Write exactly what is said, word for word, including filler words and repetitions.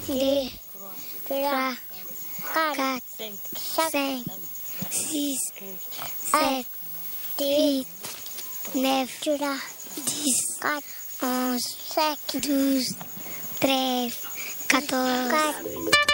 deux, trois, quatre, cinq, six, sept, huit, neuf, dix, onze, douze, treize, quatorze.